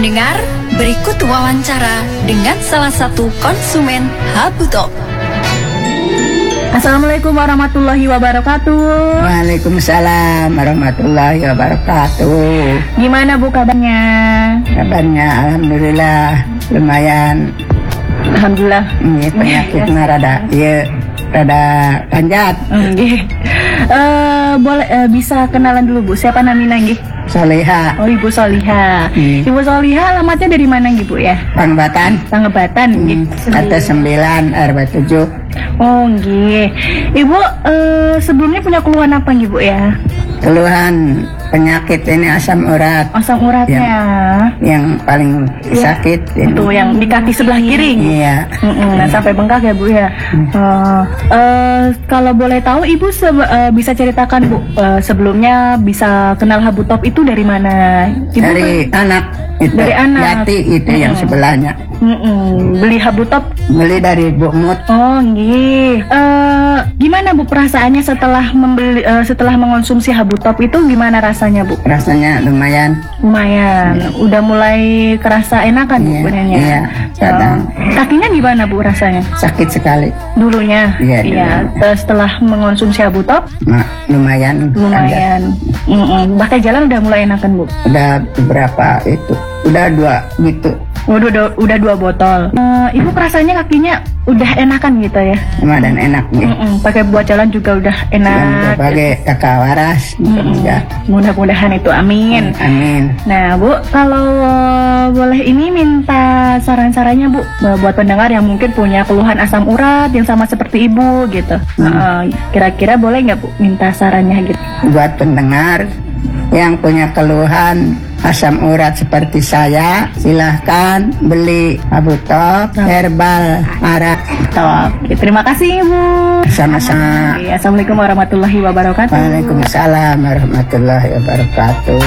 Pendengar, berikut wawancara dengan salah satu konsumen Habutop. Assalamualaikum warahmatullahi wabarakatuh. Waalaikumsalam warahmatullahi wabarakatuh. Gimana Bu kabarnya? Kabarnya alhamdulillah lumayan. Alhamdulillah. Ini penyakitnya rada panjat. Boleh bisa kenalan dulu Bu, siapa namanya nggih? Soleha. Oh, Ibu Soliha. Ibu Soliha alamatnya dari mana nggih Bu ya? Pangebatan. Pangebatan nggih. RT 9 RW 7. Oh nggih. Ibu sebelumnya punya keluhan apa nggih Bu ya? Keluhan penyakit ini asam urat. Asam uratnya. Yang paling sakit ini. Itu yang di kaki sebelah kiri. Iya. Nah, sampai bengkak ya Bu ya. Kalau boleh tahu Ibu bisa ceritakan Bu, sebelumnya bisa kenal Habutop itu dari mana? Ibu Dari anak itu. Dari anak. Yati itu yang sebelahnya. Beli Habutop. Beli dari Bu Mut. Oh nggih. Gimana Bu perasaannya setelah mengonsumsi Habutop itu, gimana rasanya Bu? Rasanya lumayan. Lumayan. Udah mulai kerasa enakan Bu sebenarnya. Iya, kadang. Kakinya gimana Bu rasanya? Sakit sekali. Dulunya. Iya. Setelah mengonsumsi Habutop Nah, lumayan. Bahkan jalan udah mulai enakan Bu. Udah beberapa itu. Udah 2 gitu. Udah 2 botol. Ibu rasanya kakinya udah enakan gitu ya? Lumayan enak nih. Pakai buat jalan juga udah enak. Pakai kakak waras. Mudah-mudahan itu, amin. Amin. Nah Bu, kalau boleh ini minta saran-sarannya Bu, buat pendengar yang mungkin punya keluhan asam urat yang sama seperti Ibu gitu. Kira-kira boleh nggak Bu minta sarannya gitu? Buat pendengar yang punya keluhan asam urat seperti saya, silahkan beli Habutop herbal arak. Oke, terima kasih Ibu. Sama-sama. Assalamualaikum warahmatullahi wabarakatuh. Waalaikumsalam warahmatullahi wabarakatuh.